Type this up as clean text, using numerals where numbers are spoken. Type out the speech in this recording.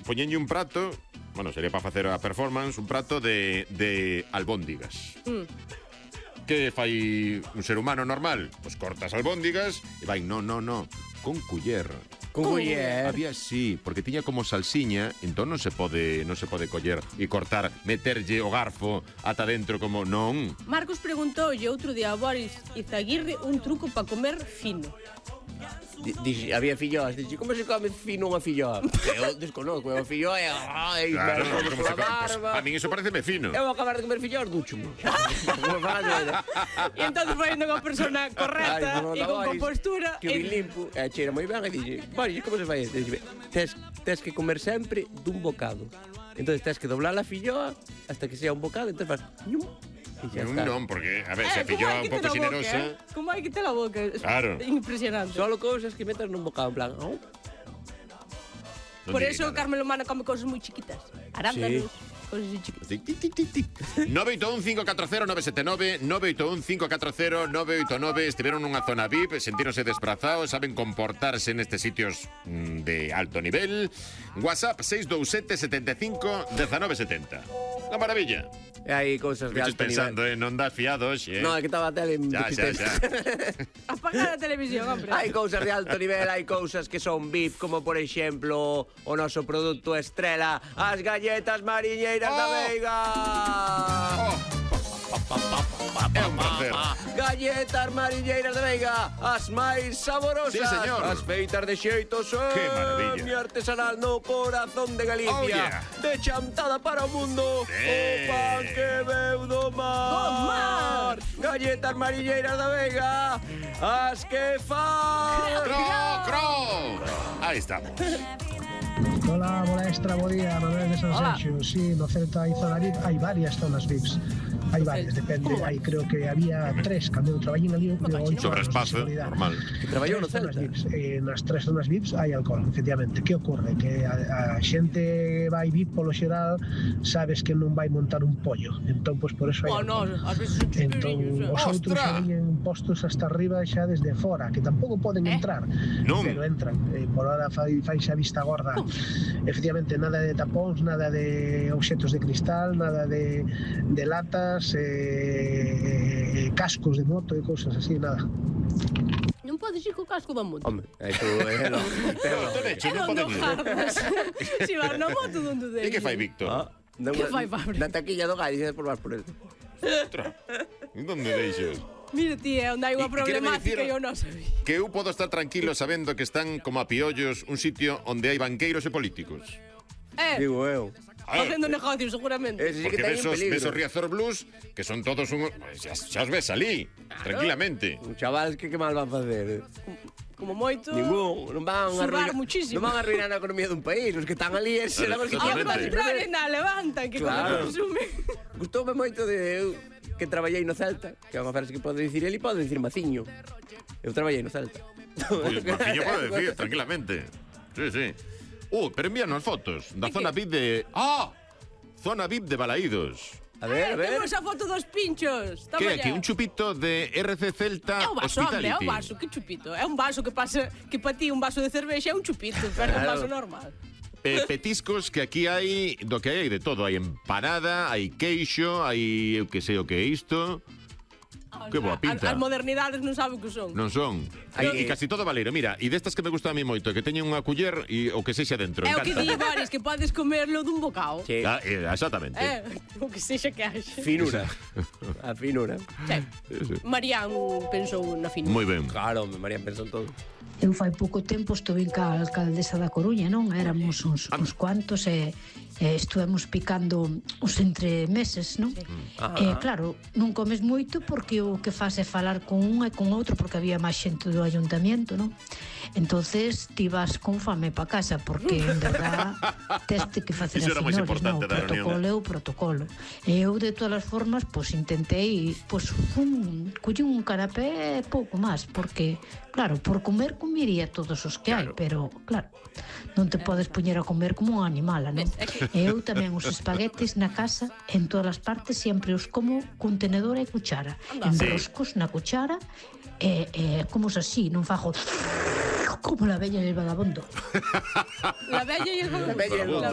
poñenlle un prato, bueno, sería para facer a performance, un prato de albóndigas. Que fai un ser humano normal? Pois cortas albóndigas e vai, no, con culler. Con culler. Había sí, porque tiña como salsiña, entón non se pode coller e cortar, meterlle o garfo ata dentro como non. Marcos preguntoulle outro día a Boris Izaguirre un truco para comer fino. Había filloas, dixe, como se come fino unha filloa? Eu desconozco, unha filloa é... Claro, como se come, pues, a min iso pareceme fino. Eu vou acabar de comer filloas, ducho-me. E entón foi unha persona correcta e con compostura. Que o vi limpo, e cheira moi ben, e dixe, Boris, como se fai isto? Tes que comer sempre dun bocado. Entón tes que doblar a filloa hasta que sea un bocado, entón faz... Non, porque, a ver, se a filloa un pouco xenerosa... Como hai que te la boca? Claro. Impresionante. Solo cousas que metas nun bocado, en plan... Por eso Carmelo Mana come cousas moi chiquitas. Arándanos, cousas así chiquitas. 981-540-979 981-540-989. Estiveron nunha zona VIP, sentíronse desprazados, saben comportarse nestes sitios de alto nivel. WhatsApp 627 75 1970. Unha maravilla. E hai cousas de alto pensando, nivel. Non das fiados, Non, é que estaba a tele en xa. Apaga a televisión, hombre. Hai cousas de alto nivel, hai cousas que son VIP, como por exemplo o noso produto estrela, as galletas mariñeiras da Veiga. É un placer. Galletas mariñeiras da Veiga, as máis saborosas. Sí, señor. As feitas de xeito Que maravilla. artesanal no corazón de Galicia. Oh, yeah. De chantada para o mundo. O pan que veu do mar. Galletas mariñeiras da Veiga, as que fan. Cro. Aí estamos. Hola, Molestra, bo día, Manuel de San Sergio. Sí, no Celta hai zona VIP, hai varias zonas VIPs. Hai varias, depende, hai creo que había 3 cando eu traballei ali, Sobre espazo, normal. Que traballou no Celta. Nas 3 zonas VIPs hai alcohol, efectivamente. Que ocorre? Que a xente vai VIP polo xeral, sabes que non vai montar un pollo. Entón, pois por eso hai alcohol. Ás veces un Entón, os outros xa veñen postos hasta arriba xa desde fora, que tampouco poden entrar, pero entran. Por hora faise a vista gorda. Efectivamente, nada de tapóns, nada de obxetos de cristal, nada de latas, cascos de moto e cousas así, nada. Non podes ir co casco da moto. Hombre, isto é lo. Non podemos ir. Si vas na moto, onde E deis? que fai Víctor? Que fai, Fabri? Na taquilla do gai, dices por vas por ele. Onde deixos? Mira, tía, onde hai unha problemática e eu non sabía. Que eu podo estar tranquilo sabendo que están como a piollos un sitio onde hai banqueiros e políticos. Digo eu. Facendo negocios, seguramente. Ese sí que Porque ten un peligro. ves os Riazor Blues, que son todos un... Xa os ves ali, tranquilamente. Un chaval que mal van facer. Como moito... Ningún, non van a Subar arruinar, muchísimo. non van a arruinar a economía dun país. Os que están ali é serán os que Ao tienen contrario, na levantan, que Claro. como consumen. Gustoume moito de eu que traballei no Celta, que é unha frase que pode dicir ele e pode dicir Maciño. Eu traballei no Celta. Pois Maciño pode decir, tranquilamente. Sí, sí. Pero envíanos fotos da zona VIP de... Zona VIP de Balaídos. A ver. Temos a foto dos pinchos. Que é aquí? Un chupito de RC Celta É un vaso, hombre, Hospitality. é un vaso, que chupito. É un vaso que pasa, que para ti un vaso de cervexa é un chupito, pero é un vaso normal. Petiscos que aquí hai do que hai de todo. Hai empanada, hai queixo, hai eu que sei o que é isto. Que boa pinta. As modernidades non saben o que son. Non son. E casi todo valeiro. Mira, e destas que me gusta a mí moito, que teñen unha culler e o que sexa dentro. É o que Encanta. di Boris, que podes comerlo dun bocado. Sí. Exactamente. O que sexa que haxe. Finura. A finura. Sí. Marián pensou na finura. Moi ben. Claro, María pensou en todo. Eu fai pouco tempo estuve ca alcaldesa da Coruña, non? Éramos uns cuantos e estuvemos picando os entremeses, non? Claro, non comes moito porque o que faz é falar con un e con outro porque había máis xente do ayuntamiento, non? Entonces ti vas con fame pa casa porque en verdad teste que facer Iso as era máis señores, non? importante O da reunión. protocolo é o protocolo. E eu de todas as formas, pois intentei, pois collín un canapé e pouco máis porque claro, por comería todos os que hai, pero claro, non te podes poñer a comer como un animal, non? E eu tamén os espaguetes na casa, en todas as partes, sempre os como con tenedor e cuchara. Enroscos na cuchara e como así, non fago como la bella e el vagabundo. La bella e el vagabundo.